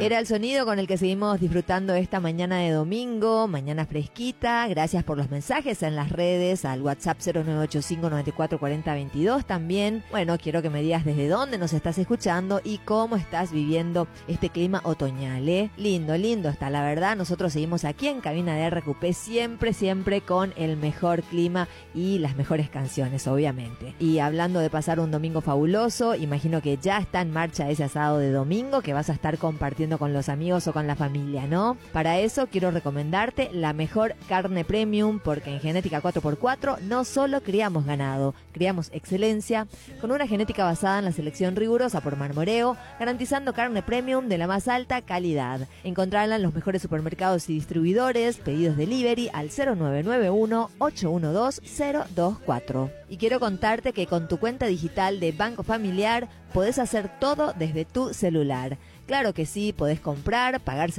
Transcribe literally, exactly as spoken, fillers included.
Era el sonido con el que seguimos disfrutando esta mañana de domingo, mañana fresquita. Gracias por los mensajes en las redes, al WhatsApp cero nueve ocho cinco, nueve cuatro cuatro cero veintidós también. Bueno, quiero que me digas desde dónde nos estás escuchando y cómo estás viviendo este clima otoñal, ¿eh? Lindo, lindo está, la verdad. Nosotros seguimos aquí en Cabina de R Q P siempre, siempre con el mejor clima y las mejores canciones, obviamente. Y hablando de pasar un domingo fabuloso, imagino que ya está en marcha ese asado de domingo que vas a estar compartiendo con los amigos o con la familia, ¿no? Para eso quiero recomendarte la mejor carne premium, porque en Genética cuatro por cuatro no solo criamos ganado, criamos excelencia con una genética basada en la selección rigurosa por marmoreo, garantizando carne premium de la más alta calidad. Encontrarla en los mejores supermercados y distribuidores, pedidos delivery al cero nueve nueve uno, ocho uno dos, cero dos cuatro. Y quiero contarte que con tu cuenta digital de Banco Familiar podés hacer todo desde tu celular. Claro que sí, podés comprar, pagar